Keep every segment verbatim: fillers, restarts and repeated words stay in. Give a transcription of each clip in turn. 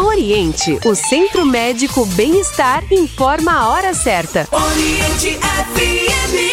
Oriente, o Centro Médico Bem-Estar, informa a hora certa. Oriente F M.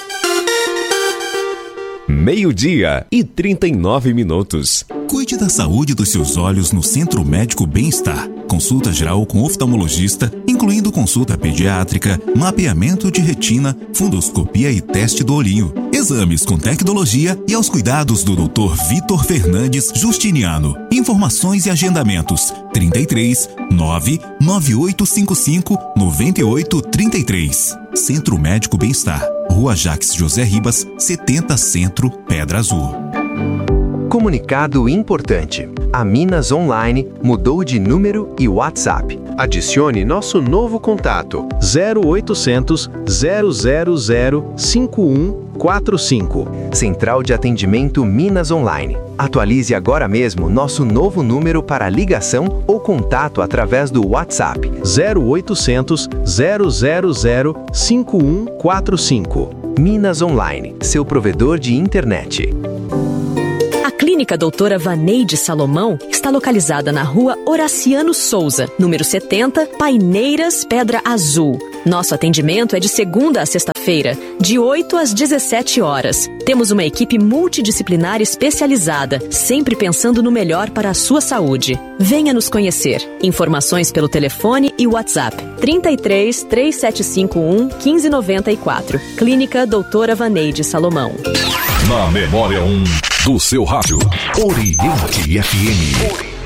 Meio-dia e trinta e nove minutos. Cuide da saúde dos seus olhos no Centro Médico Bem-Estar. Consulta geral com oftalmologista, incluindo consulta pediátrica, mapeamento de retina, fundoscopia e teste do olhinho. Exames com tecnologia e aos cuidados do doutor Vitor Fernandes Justiniano. Informações e agendamentos: trinta e três, nove nove oito cinco cinco, nove oito três três. Centro Médico Bem-Estar, Rua Jacques José Ribas, setenta Centro, Pedra Azul. Comunicado importante. A Minas Online mudou de número e WhatsApp. Adicione nosso novo contato zero oitocentos, zero zero zero, cinco um quatro cinco. Central de Atendimento Minas Online. Atualize agora mesmo nosso novo número para ligação ou contato através do WhatsApp zero oitocentos, zero zero zero, cinco um quatro cinco. Minas Online, seu provedor de internet. A Clínica Doutora Vaneide Salomão está localizada na Rua Horaciano Souza, número setenta, Paineiras, Pedra Azul. Nosso atendimento é de segunda a sexta-feira, de oito às dezessete horas. Temos uma equipe multidisciplinar especializada, sempre pensando no melhor para a sua saúde. Venha nos conhecer. Informações pelo telefone e WhatsApp trinta e três, três sete cinco um, um cinco nove quatro. Clínica Doutora Vaneide Salomão. Na memória um do seu rádio, Oriente F M.